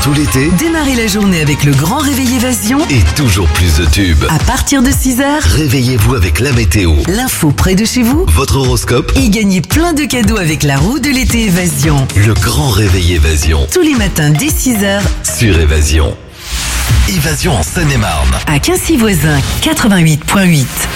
tout l'été, Démarrez la journée avec le grand réveil Évasion. et toujours plus de tubes. À partir de 6h, Réveillez-vous avec la météo, l'info près de chez vous. votre horoscope, Et gagnez plein de cadeaux avec la roue de l'été Évasion. le grand réveil Évasion, Tous les matins dès 6h, sur Évasion. Évasion en Seine-et-Marne. à Quincy-Voisin 88.8.